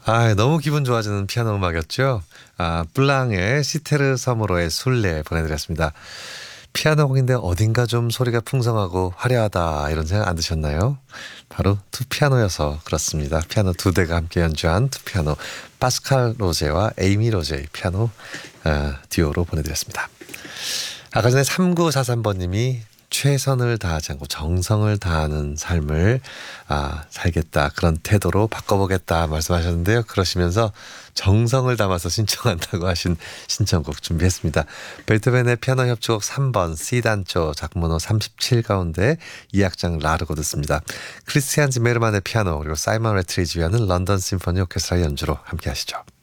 아, 너무 기분 좋아지는 피아노 음악이었죠. 블랑의 시테르 서머로의 술래 보내드렸습니다. 피아노 곡인데 어딘가 좀 소리가 풍성하고 화려하다 이런 생각 안 드셨나요? 바로 투피아노여서 그렇습니다. 피아노 두 대가 함께 연주한 투피아노 파스칼 로제와 에이미 로제의 피아노 듀오로 보내드렸습니다. 아까 전에 3943번님이 최선을 다하지 않고 정성을 다하는 삶을 살겠다 그런 태도로 바꿔보겠다 말씀하셨는데요. 그러시면서 정성을 담아서 신청한다고 하신 신청곡 준비했습니다. 베토벤의 피아노 협주곡 3번 C단조 작문호 37 가운데 2악장 라르고 듣습니다. 크리스티안 지메르만의 피아노 그리고 사이먼 레트리지 위하는 런던 심포니 오케스트라 연주로 함께 하시죠.